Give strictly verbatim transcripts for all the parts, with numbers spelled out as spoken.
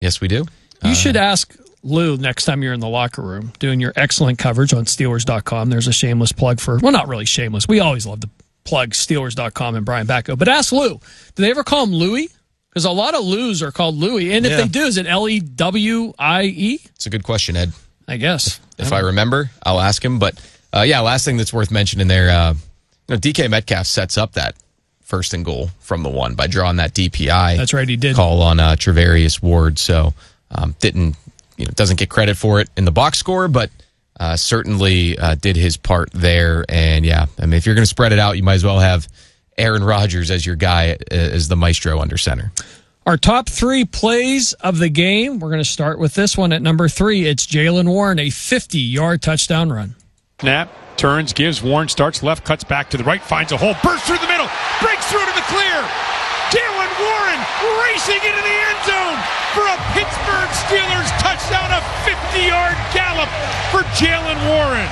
Yes, we do. You uh, should ask Lou next time you're in the locker room doing your excellent coverage on Steelers dot com. There's a shameless plug for, well, not really shameless. We always love to plug Steelers dot com and Brian Backo. But ask Lou, do they ever call him Louie? Because a lot of Lou's are called Louie. And if Yeah. they do, is it L E W I E? It's a good question, Ed. I guess. If I, I remember, I'll ask him. But, uh, yeah, last thing that's worth mentioning there, uh, you know, D K Metcalf sets up that first and goal from the one by drawing that D P I. That's right, he did. Call on uh, Travarius Ward. So um, didn't, you know, doesn't get credit for it in the box score, but uh, certainly uh, did his part there. And, yeah, I mean, if you're going to spread it out, you might as well have Aaron Rodgers as your guy, as the maestro under center. Our top three plays of the game. We're going to start with this one at number three. It's Jaylen Warren, a fifty-yard touchdown run. Snap, turns, gives, Warren starts left, cuts back to the right, finds a hole, bursts through the middle, breaks through to the clear. Jaylen Warren racing into the end zone for a Pittsburgh Steelers touchdown, a fifty-yard gallop for Jaylen Warren.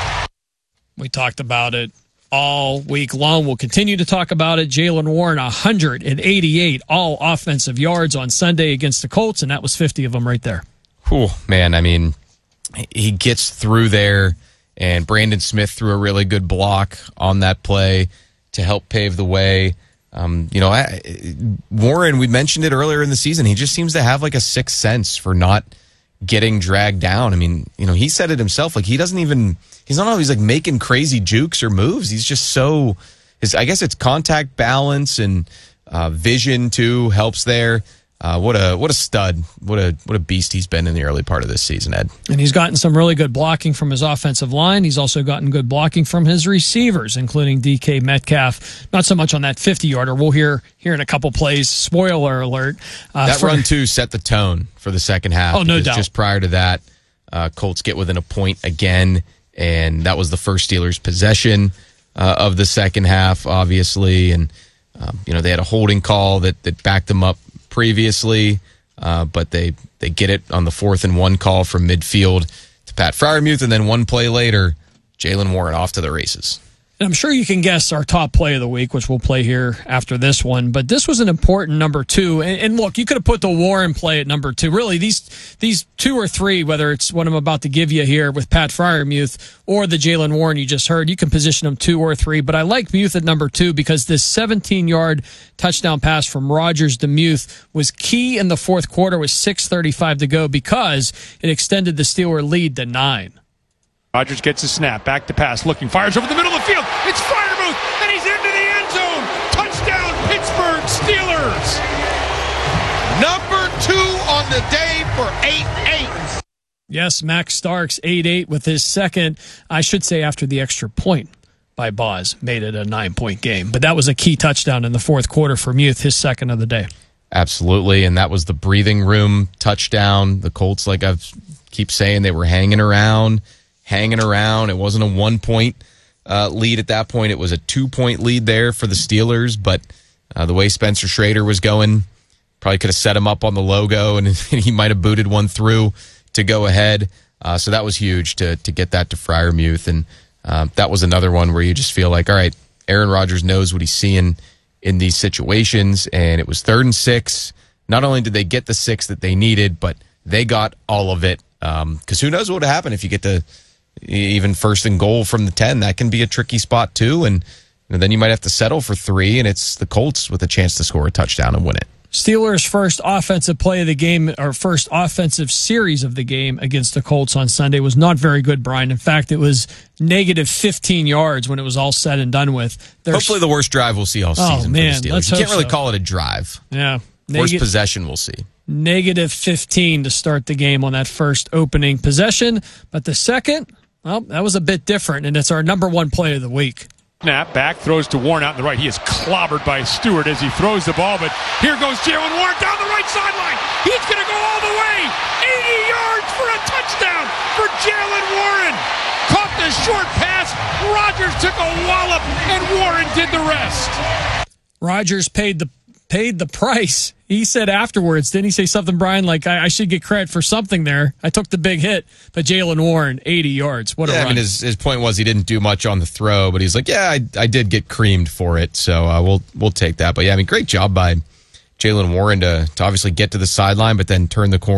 We talked about it all week long. We'll continue to talk about it. Jaylen Warren, one hundred eighty-eight all offensive yards on Sunday against the Colts, and that was fifty of them right there. Whew, man, I mean, he gets through there, and Brandon Smith threw a really good block on that play to help pave the way. Um, you know, I, Warren, we mentioned it earlier in the season, he just seems to have like a sixth sense for not getting dragged down. I mean, you know, he said it himself, like he doesn't even, he's not always like making crazy jukes or moves. He's just so, his, I guess it's contact balance and uh, vision too helps there. Uh, what a what a stud, what a what a beast he's been in the early part of this season, Ed. And he's gotten some really good blocking from his offensive line. He's also gotten good blocking from his receivers, including D K Metcalf. Not so much on that fifty-yarder. We'll hear here in a couple plays. Spoiler alert. Uh, that for, run, too, set the tone for the second half. Oh, no doubt. Just prior to that, uh, Colts get within a point again, and that was the first Steelers possession uh, of the second half, obviously. And, um, you know, they had a holding call that, that backed them up previously, uh, but they, they get it on the fourth and one call from midfield to Pat Freiermuth, and then one play later, Jaylen Warren off to the races. And I'm sure you can guess our top play of the week, which we'll play here after this one. But this was an important number two. And, and look, you could have put the Warren play at number two. Really, these these two or three, whether it's what I'm about to give you here with Pat Freiermuth or the Jaylen Warren you just heard, you can position them two or three. But I like Muth at number two because this seventeen-yard touchdown pass from Rodgers to Muth was key in the fourth quarter with six thirty-five to go because it extended the Steeler lead to nine. Rodgers gets a snap, back to pass, looking, fires over the middle of the field. It's Freiermuth, and he's into the end zone. Touchdown, Pittsburgh Steelers. Number two on the day for eight eight. Yes, Max Starks, eight eight with his second, I should say after the extra point by Boz, made it a nine-point game. But that was a key touchdown in the fourth quarter for Muth, his second of the day. Absolutely, and that was the breathing room touchdown. The Colts, like I keep saying, they were hanging around. hanging around. It wasn't a one-point uh, lead at that point. It was a two-point lead there for the Steelers, but uh, the way Spencer Schrader was going, probably could have set him up on the logo, and he might have booted one through to go ahead. Uh, so that was huge to to get that to Freiermuth, and uh, that was another one where you just feel like, all right, Aaron Rodgers knows what he's seeing in these situations, and it was third and six. Not only did they get the six that they needed, but they got all of it, because um, who knows what would happen if you get to even first and goal from the ten. That can be a tricky spot too, and you know, then you might have to settle for three, and it's the Colts with a chance to score a touchdown and win it. Steelers' first offensive play of the game, or first offensive series of the game against the Colts on Sunday was not very good, Brian. In fact, it was negative fifteen yards when it was all said and done with. There's, Hopefully the worst drive we'll see all oh, season man, for the Steelers. let's You can't hope really so. call it a drive. Yeah. Worst Neg- possession we'll see. Negative fifteen to start the game on that first opening possession. But the second, well, that was a bit different, and it's our number one play of the week. Snap, back, throws to Warren out in the right. He is clobbered by Stewart as he throws the ball, but here goes Jaylen Warren down the right sideline. He's going to go all the way. eighty yards for a touchdown for Jaylen Warren. Caught the short pass. Rodgers took a wallop, and Warren did the rest. Rodgers paid the paid the price. He said afterwards, didn't he say something, Brian, like, I, I should get credit for something there. I took the big hit, but Jaylen Warren, eighty yards. What a yeah, run. I mean, his, his point was he didn't do much on the throw, but he's like, yeah, I, I did get creamed for it, so uh, we'll we'll take that. But, yeah, I mean, great job by Jaylen Warren to, to obviously get to the sideline, but then turn the corner